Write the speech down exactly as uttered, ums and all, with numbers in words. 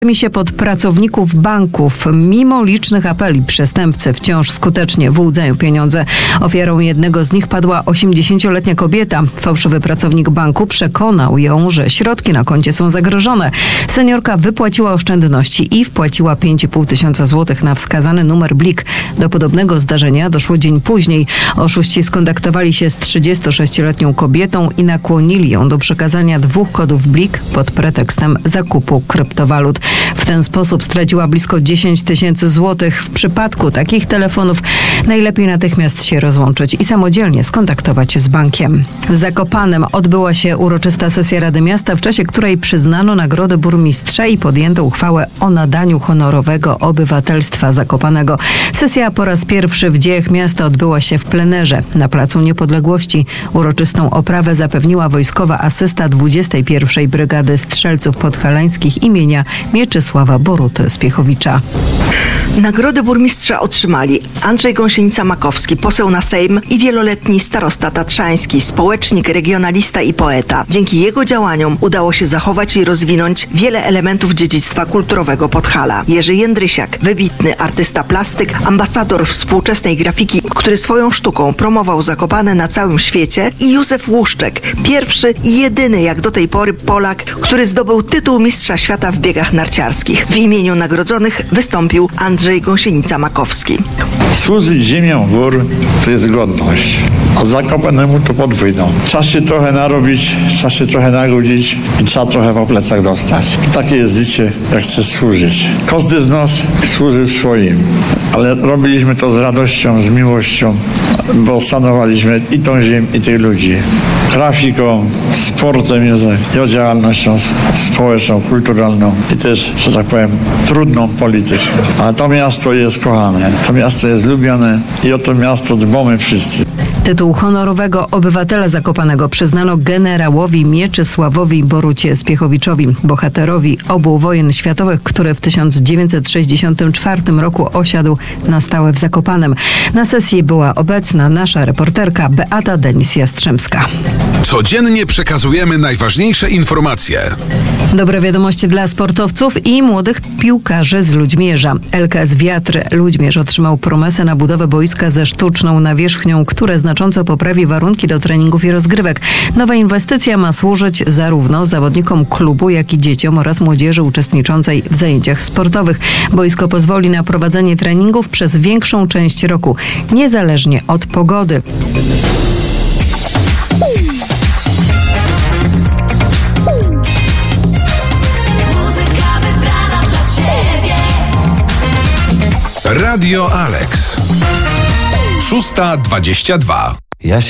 Mi się pod pracowników banków. Mimo licznych apeli przestępcy wciąż skutecznie wyłudzają pieniądze. Ofiarą jednego z nich padła osiemdziesięcioletnia kobieta. Fałszywy pracownik banku przekonał ją, że środki na koncie są zagrożone. Seniorka wypłaciła oszczędności i wpłaciła pięć i pół tysiąca złotych na wskazany numer blik. Do podobnego zdarzenia doszło dzień później. Oszuści skontaktowali się z trzydziestosześcioletnią kobietą i nakłonili ją do przekazania dwóch kodów blik pod pretekstem zakupu kryptowalut. W ten sposób straciła blisko dziesięć tysięcy złotych. W przypadku takich telefonów najlepiej natychmiast się rozłączyć i samodzielnie skontaktować się z bankiem. W Zakopanem odbyła się uroczysta sesja Rady Miasta, w czasie której przyznano nagrodę burmistrza i podjęto uchwałę o nadaniu honorowego obywatelstwa Zakopanego. Sesja po raz pierwszy w dziejach miasta odbyła się w plenerze na Placu Niepodległości. Uroczystą oprawę zapewniła wojskowa asysta dwudziestej pierwszej Brygady Strzelców Podhalańskich imienia Mieczysława Boruty z Piechowicza. Nagrody burmistrza otrzymali Andrzej Gąsienica-Makowski, poseł na Sejm i wieloletni starosta tatrzański, społecznik, regionalista i poeta. Dzięki jego działaniom udało się zachować i rozwinąć wiele elementów dziedzictwa kulturowego Podhala. Jerzy Jędrysiak, wybitny artysta plastyk, ambasador współczesnej grafiki, który swoją sztuką promował Zakopane na całym świecie, i Józef Łuszczek, pierwszy i jedyny jak do tej pory Polak, który zdobył tytuł mistrza świata w biegach narciarskich. W imieniu nagrodzonych wystąpił Andrzej Gąsienica-Makowski. Służyć ziemią gór to jest godność, a Zakopanemu to podwójną. Trzeba się trochę narobić, trzeba się trochę nagodzić i trzeba trochę po plecach dostać. Takie jest życie, jak chcesz służyć. Każdy z nas służy w swoim, ale robiliśmy to z radością, z miłością, bo szanowaliśmy i tą ziemię, i tych ludzi. Grafiką, sportem, i działalnością społeczną, kulturalną i też, że tak powiem, trudną polityką. Ale to miasto jest kochane, to miasto jest lubione i o to miasto dbamy wszyscy. Tytuł honorowego obywatela Zakopanego przyznano generałowi Mieczysławowi Borucie z Piechowiczowi, bohaterowi obu wojen światowych, który w tysiąc dziewięćset sześćdziesiątym czwartym roku osiadł na stałe w Zakopanem. Na sesji była obecna nasza reporterka Beata Denis-Jastrzębska. Codziennie przekazujemy najważniejsze informacje. Dobre wiadomości dla sportowców i młodych piłkarzy z Ludźmierza. L K S Wiatr Ludźmierz otrzymał promesę na budowę boiska ze sztuczną nawierzchnią, które znacząco poprawi warunki do treningów i rozgrywek. Nowa inwestycja ma służyć zarówno zawodnikom klubu, jak i dzieciom oraz młodzieży uczestniczącej w zajęciach sportowych. Boisko pozwoli na prowadzenie treningów przez większą część roku, niezależnie od pogody. Radio Alex. szósta dwadzieścia dwa. Ja się